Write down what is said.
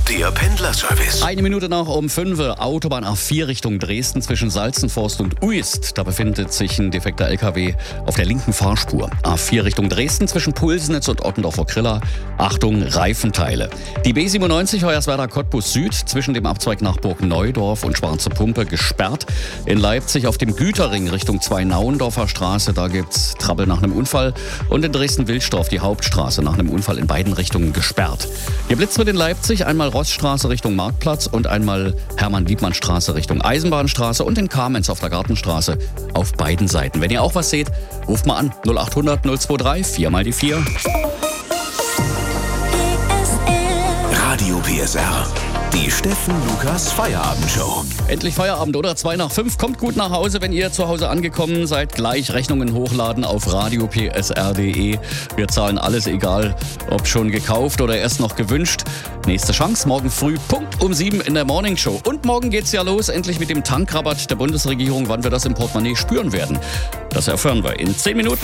der Pendlerservice. 5:01, Autobahn A4 Richtung Dresden zwischen Salzenforst und Uist. Da befindet sich ein defekter LKW auf der linken Fahrspur. A4 Richtung Dresden zwischen Pulsnitz und Ottendorfer-Kriller. Achtung, Reifenteile. Die B97 Hoyerswerda-Cottbus Süd zwischen dem Abzweig nach Burg-Neudorf und Schwarze Pumpe gesperrt. In Leipzig auf dem Güterring Richtung 2 Nauendorfer Straße, da gibt's Trouble nach einem Unfall. Und in Dresden-Wilsdorf die Hauptstraße nach einem Unfall in beiden Richtungen gesperrt. Hier blitzt wird in Leipzig einmal Rossstraße Richtung Marktplatz und einmal Hermann-Liebmann-Straße Richtung Eisenbahnstraße und in Kamenz auf der Gartenstraße auf beiden Seiten. Wenn ihr auch was seht, ruft mal an 0800 023 4 mal die 4. Radio PSR. Die Steffen Lukas Feierabendshow. Endlich Feierabend, oder? 5:02. Kommt gut nach Hause, wenn ihr zu Hause angekommen seid. Gleich Rechnungen hochladen auf radiopsr.de. Wir zahlen alles, egal ob schon gekauft oder erst noch gewünscht. Nächste Chance, morgen früh, Punkt um 7 in der Morning Show. Und morgen geht's ja los, endlich mit dem Tankrabatt der Bundesregierung. Wann wir das im Portemonnaie spüren werden, das erfahren wir in 10 Minuten.